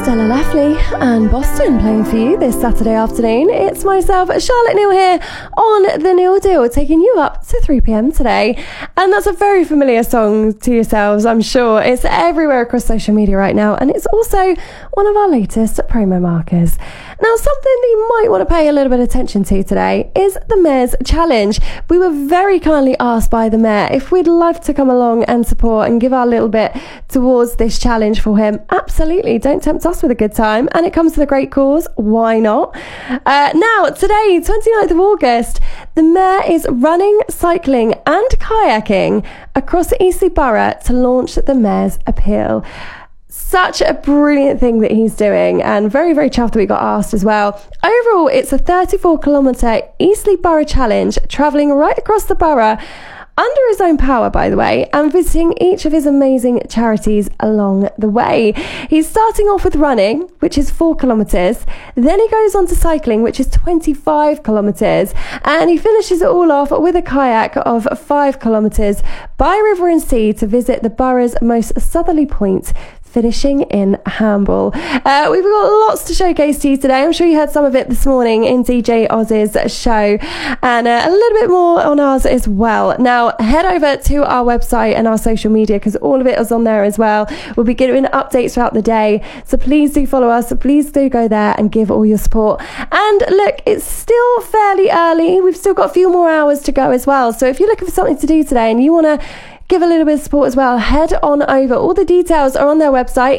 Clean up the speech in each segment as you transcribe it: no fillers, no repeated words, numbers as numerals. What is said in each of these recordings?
Stella Leffley and Boston playing for you this Saturday afternoon. It's myself, Charlotte Neal, here on The Neal Deal, taking you up to 3 p.m. today. And that's a very familiar song to yourselves, I'm sure. It's everywhere across social media right now, and it's also one of our latest promo markers. Now, something that you might want to pay a little bit of attention to today is the Mayor's Challenge. We were very kindly asked by the Mayor if we'd love to come along and support and give our little bit towards this challenge for him. Absolutely, don't tempt us with a good time. And it comes to the great cause, why not? Now, today, 29th of August, the Mayor is running, cycling and kayaking across Eastleigh Borough to launch the Mayor's Appeal. Such a brilliant thing that he's doing, and very, very chuffed that we got asked as well. Overall, it's a 34-kilometre Eastleigh Borough Challenge, travelling right across the borough under his own power, by the way, and visiting each of his amazing charities along the way. He's starting off with running, which is 4 kilometres. Then he goes on to cycling, which is 25 kilometres. And he finishes it all off with a kayak of 5 kilometres by river and sea to visit the borough's most southerly point, finishing in Hamble. We've got lots to showcase to you today. I'm sure you heard some of it this morning in DJ Oz's show, and a little bit more on ours as well. Now, head over to our website and our social media, because all of it is on there as well. We'll be giving updates throughout the day, so please do follow us. Please do go there and give all your support. And look, it's still fairly early. We've still got a few more hours to go as well. So if you're looking for something to do today and you want to give a little bit of support as well, head on over. All the details are on their website,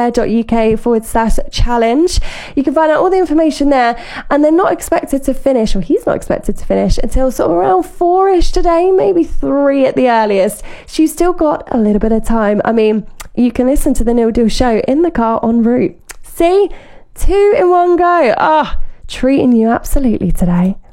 eastleighmayor.uk/challenge. You can find out all the information there, and they're not expected to finish, or he's not expected to finish, until sort of around 4ish today, maybe 3 at the earliest. So you've still got a little bit of time. I mean, you can listen to the Neal Deal show in the car en route. See? 2 in one go. Treating you absolutely today.